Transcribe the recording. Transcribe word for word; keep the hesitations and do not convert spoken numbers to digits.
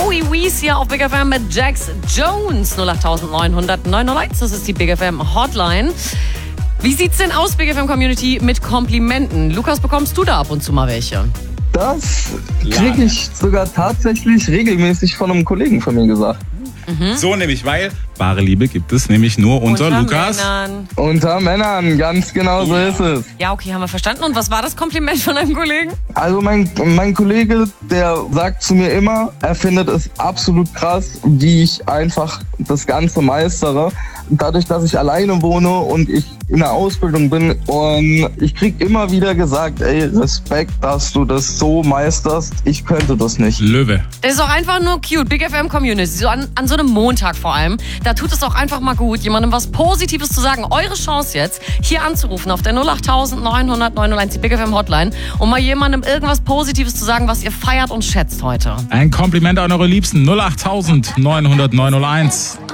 Joey Wees hier auf Big F M mit Jax Jones. null acht neun null null neun null eins, das ist die Big F M Hotline. Wie sieht's denn aus, Big F M Community, mit Komplimenten? Lukas, bekommst du da ab und zu mal welche? Das kriege ich sogar tatsächlich regelmäßig von einem Kollegen von mir gesagt. Mhm. So nämlich, weil wahre Liebe gibt es nämlich nur unter, unter Lukas. Männern. Unter Männern, ganz genau so ist es. Ja, okay, haben wir verstanden. Und was war das Kompliment von einem Kollegen? Also mein, mein Kollege, der sagt zu mir immer, er findet es absolut krass, wie ich einfach das Ganze meistere. Dadurch, dass ich alleine wohne und ich in der Ausbildung bin, und ich krieg immer wieder gesagt, ey, Respekt, dass du das so meisterst. Ich könnte das nicht. Löwe. Das ist auch einfach nur cute. Big F M Community, so an, an so einem Montag vor allem. Da tut es auch einfach mal gut, jemandem was Positives zu sagen. Eure Chance jetzt, hier anzurufen auf der null acht neun null null neun null eins, die Big F M Hotline, um mal jemandem irgendwas Positives zu sagen, was ihr feiert und schätzt heute. Ein Kompliment an eure Liebsten. null acht neun null null neun null eins.